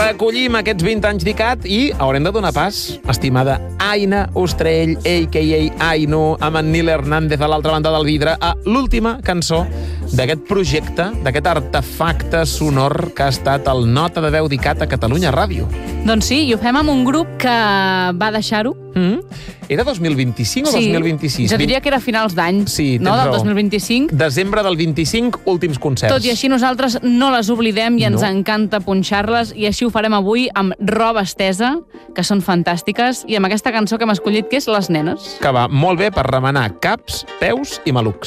Recollim aquests 20 anys d'ICAT i haurem de donar pas, estimada Aina Ostrell, a.k.a. Aino, amb en Nil Hernández a l'altra banda del vidre, a l'última cançó d'aquest projecte, d'aquest artefacte sonor que ha estat el Nota de Veu d'ICAT a Catalunya Ràdio. Doncs sí, i ho fem amb un grup que va deixar-ho. Era 2025 o 2026? Jo diria que era a finals d'any, sí, no? Del 2025. Desembre del 25, últims concerts. Tot i així nosaltres no les oblidem i ens encanta punxar-les, i així ho farem avui amb Roba Estesa, que són fantàstiques, i amb aquesta cançó que hem escollit, que és Les Nenes. Que va molt bé per remenar caps, peus i malucs.